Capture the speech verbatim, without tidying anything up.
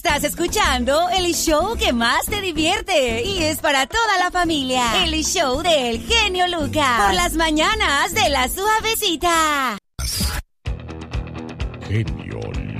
Estás escuchando el show que más te divierte y es para toda la familia. El show del genio Lucas. Por las mañanas de La Suavecita. Genio